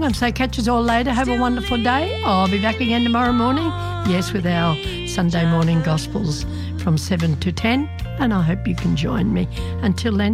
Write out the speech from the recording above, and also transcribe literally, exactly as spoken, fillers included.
and say catch us all later. Have a wonderful day. I'll be back again tomorrow morning, yes, with our Sunday morning Gospels from seven to ten, and I hope you can join me. Until then,